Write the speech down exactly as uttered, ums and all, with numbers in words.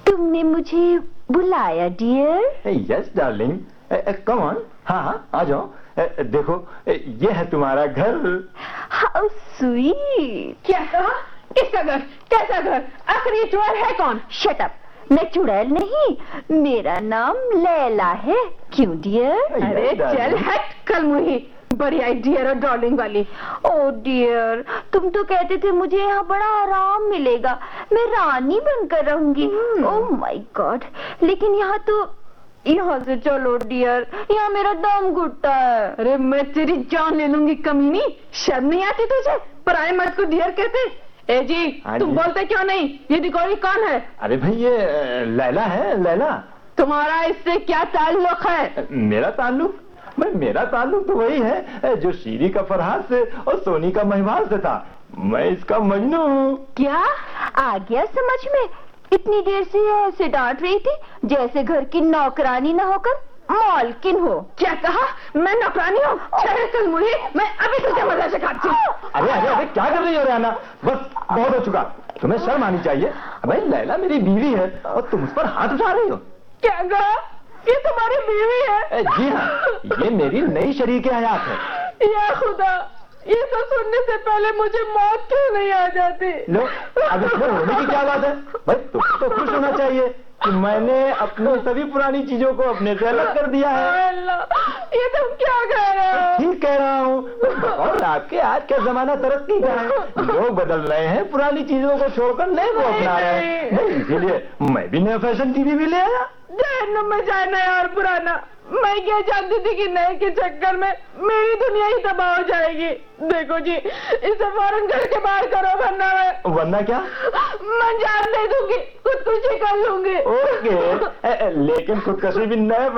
तुमने मुझे बुलाया dear? Yes darling, come on. हाँ हाँ आ जाओ। ए, देखो ए, ये है तुम्हारा घर। How sweet. क्या कहा? किसका घर? कैसा घर? आखिर ये चुड़ैल है कौन? शट अप, मैं चुड़ैल नहीं, मेरा नाम लैला है। क्यों डियर? अरे चल हट कलमुही, बड़ी आई डियर और डार्लिंग वाली। ओ डियर, तुम तो कहते थे मुझे यहाँ बड़ा आराम मिलेगा, मैं रानी बनकर रहूंगी। ओह माय गॉड, लेकिन यहाँ तो, यहाँ से चलो डियर, यहाँ मेरा दम घुटता है। अरे मैं तेरी जान ले लूंगी कमीनी, शर्म नहीं आती तुझे? पराए मर्द को डियर कहते? ए जी, तुम बोलते क्यों नहीं? ये डिकोरी कौन है? अरे भाई ये लैला है, लैला। तुम्हारा इससे क्या ताल्लुक है? मेरा ताल्लुक? मैं मेरा ताल्लुक तो वही है जो शीरी का फरहाद से और सोनी का महिवाल से था। मैं इसका मजनू हूँ। क्या आ गया समझ में? इतनी देर से ऐसे डांट रही थी जैसे घर की नौकरानी न होकर मालकिन हो। क्या कहा? मैं नौकरानी हूँ? ठहर कलमुही, मैं अभी तुझे मजा सिखाती हूँ। अरे अरे अरे क्या कर रही हो रैना? बस बहुत हो चुका, तुम्हें शर्म आनी चाहिए। भाई लैला मेरी बीवी है और तुम उस पर हाथ उठा रही हो। क्या कहा? ये तुम्हारी बीवी है? ए, जी हाँ, ये मेरी नई शरीके हयात है। या खुदा, ये सब सुनने से पहले मुझे मौत क्यों नहीं आ जाती? लो, अब इसमें रोने की क्या बात है? भाई तुम तो खुश होना चाहिए कि मैंने अपनी सभी पुरानी चीजों को अपने से अलग कर दिया है। अल्लाह, ये तुम क्या कह रहे हो? ठीक कह रहा हूँ। और आपके आज का जमाना तरक्की का है, लोग बदल रहे हैं, पुरानी चीजों को छोड़कर नए को अपना रहे हैं। इसीलिए मैं भी नया फैशन टीवी भी ले आया। जहन्नुम में जाए नया और पुराना। मैं क्या जानती थी कि नए के चक्कर में मेरी दुनिया ही तबाह हो जाएगी। देखो जी, इसे फौरन घर के बाहर करो, वरना मैं वरना क्या? मैं जान दे दूंगी, खुदकुशी कर लूंगी। ओके, लेकिन खुदकशी भी नए